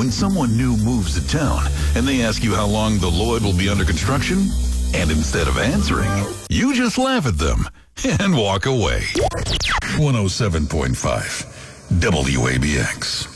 when someone new moves to town and they ask you how long the Lloyd will be under construction? And instead of answering, you just laugh at them and walk away. 107.5 WABX.